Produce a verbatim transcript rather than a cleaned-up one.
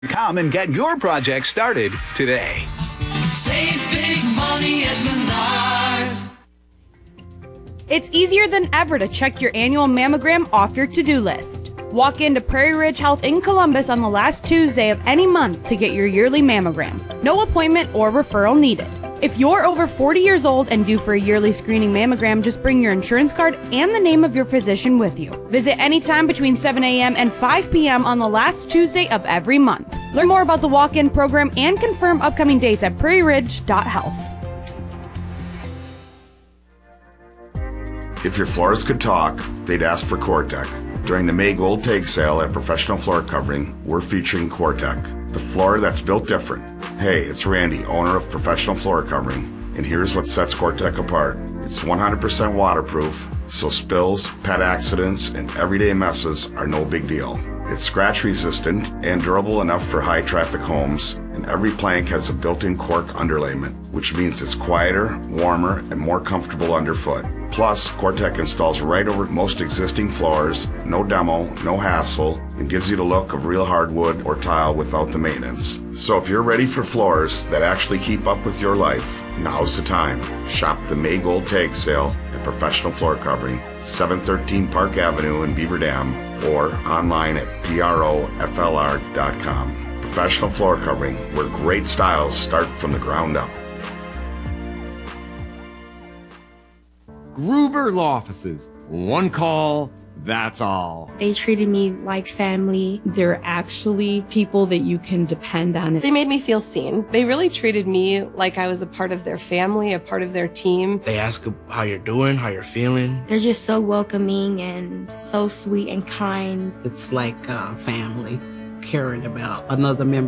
Come and get your project started today. Save big money at Menards. It's easier than ever to check your annual mammogram off your to-do list. Walk into Prairie Ridge Health in Columbus on the last Tuesday of any month to get your yearly mammogram. No appointment or referral needed. If you're over forty years old and due for a yearly screening mammogram, just bring your insurance card and the name of your physician with you. Visit anytime between seven a.m. and five p.m. on the last Tuesday of every month. Learn more about the walk-in program and confirm upcoming dates at prairie ridge dot health. If your floors could talk, they'd ask for Cortec. During the May Gold Tag Sale at Professional Floor Covering, we're featuring Cortec, the floor that's built different. Hey, it's Randy, owner of Professional Floor Covering, and here's what sets Cortec apart. It's one hundred percent waterproof, so spills, pet accidents, and everyday messes are no big deal. It's scratch resistant and durable enough for high traffic homes, and every plank has a built-in cork underlayment, which means it's quieter, warmer, and more comfortable underfoot. Plus, Cortec installs right over most existing floors, no demo, no hassle, and gives you the look of real hardwood or tile without the maintenance. So if you're ready for floors that actually keep up with your life, now's the time. Shop the May Gold Tag Sale at Professional Floor Covering, seven thirteen Park Avenue in Beaver Dam, or online at proflr dot com. Professional Floor Covering, where great styles start from the ground up. Gruber Law Offices. One call, that's all. They treated me like family. They're actually people that you can depend on. They made me feel seen. They really treated me like I was a part of their family, a part of their team. They ask how you're doing, how you're feeling. They're just so welcoming and so sweet and kind. It's like uh, family, caring about another member